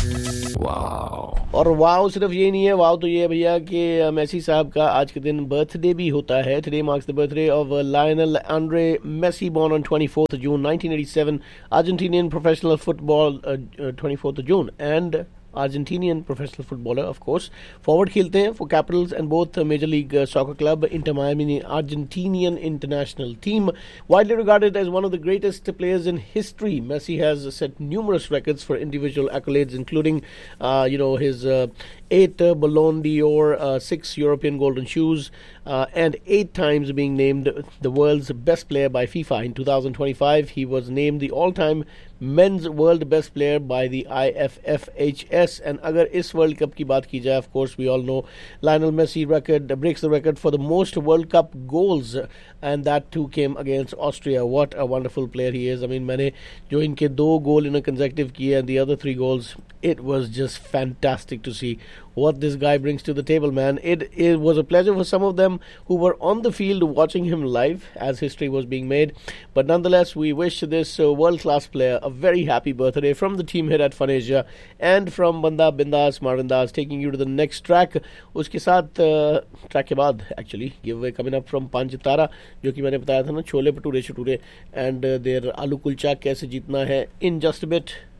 और वाव सिर्फ ये नहीं है, वाव तो ये है भैया कि मेसी साहब का आज के दिन बर्थडे भी होता है. Today marks the birthday of Lionel Andre Messi, born on 24th June 1987, Argentinian professional football, 24th June, and Argentinian professional footballer, of course. Forward खेलते हैं for Capitals and both Major League Soccer Club, Inter Miami Argentinian international team. Widely regarded as one of the greatest players in history, Messi has set numerous records for individual accolades, including, his 8 Ballon d'Or, 6 European Golden Shoes, and 8 times being named the world's best player by FIFA. In 2025, he was named the all-time men's world best player by the IFFHS. And अगर इस World Cup की बात की जाए, of course we all know Lionel Messi breaks the record for the most World Cup goals, and that too came against Austria. What a wonderful player he is. I mean, मैंने जो इनके 2 goal in a consecutive किए and the other 3 goals, it was just fantastic to see what this guy brings to the table, man. It was a pleasure for some of them who were on the field watching him live as history was being made. But nonetheless, we wish this world-class player a very happy birthday from the team here at Fun Asia and from Banda Bindas Marindas, taking you to the next track. उसके साथ track के बाद actually giveaway coming up from Panchitara, जो कि मैंने बताया था ना, छोले भटूरे छटूरे and their आलू कुलचा कैसे जीतना है, in just a bit.